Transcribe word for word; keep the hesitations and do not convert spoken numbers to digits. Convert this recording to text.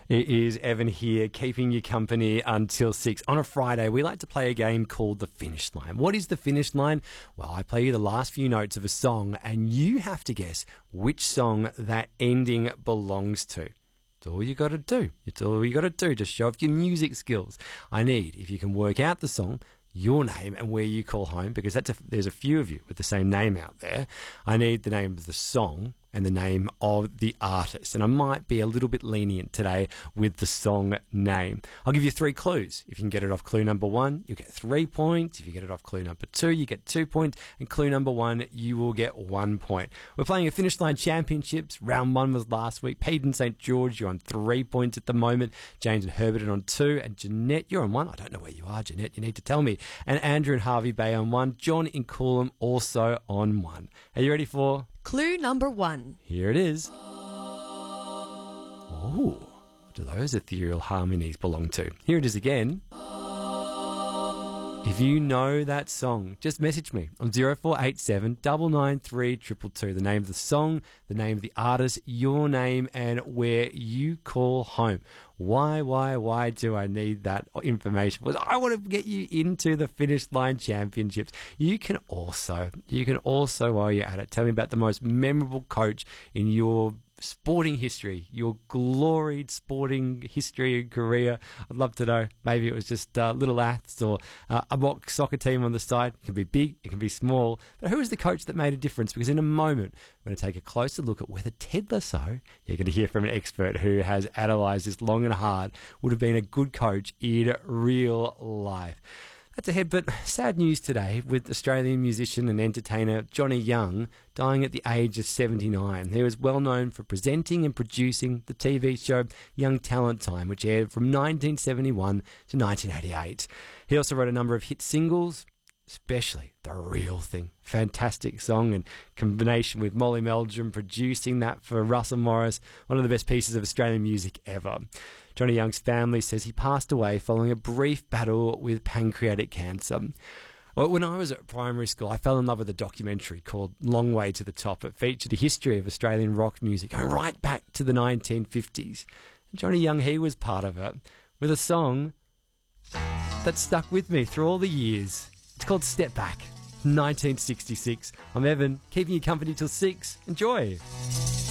It is Evan here, keeping you company until six. On a Friday, we like to play a game called The Finish Line. What is the finish line? Well, I play you the last few notes of a song, and you have to guess which song that ending belongs to. That's all you got to do. It's all you got to do to show off your music skills. I need, if you can work out the song, your name and where you call home, because that's a, there's a few of you with the same name out there. I need the name of the song and the name of the artist. And I might be a little bit lenient today with the song name. I'll give you three clues. If you can get it off clue number one, you get three points. If you get it off clue number two, you get two points. And clue number one, you will get one point. We're playing a Finish Line Championships. Round one was last week. Pete and Saint George, you're on three points at the moment. James and Herbert are on two. And Jeanette, you're on one. I don't know where you are, Jeanette. You need to tell me. And Andrew and Harvey Bay on one. John in Coolum also on one. Are you ready for clue number one? Here it is. Oh, what do those ethereal harmonies belong to? Here it is again. If you know that song, just message me on zero four eight seven, nine nine three, two two two. The name of the song, the name of the artist, your name, and where you call home. Why, why, why do I need that information? Because I want to get you into the Finish Line Championships. You can also, you can also, while you're at it, tell me about the most memorable coach in your sporting history, your gloried sporting history and career. I'd love to know. Maybe it was just uh, little aths or uh, a mock soccer team on the side. It can be big, it can be small. But who was the coach that made a difference? Because in a moment, we're going to take a closer look at whether Ted Lasso, you're going to hear from an expert who has analysed this long and hard, would have been a good coach in real life. That's ahead, but sad news today with Australian musician and entertainer Johnny Young dying at the age of seventy-nine. He was well known for presenting and producing the T V show Young Talent Time, which aired from nineteen seventy-one to nineteen eighty-eight. He also wrote a number of hit singles, especially The Real Thing. Fantastic song, and combination with Molly Meldrum producing that for Russell Morris, one of the best pieces of Australian music ever. Johnny Young's family says he passed away following a brief battle with pancreatic cancer. Well, when I was at primary school, I fell in love with a documentary called Long Way to the Top. It featured a history of Australian rock music going right back to the nineteen fifties. And Johnny Young, he was part of it, with a song that stuck with me through all the years. It's called Step Back, nineteen sixty-six. I'm Evan, keeping you company till six. Enjoy.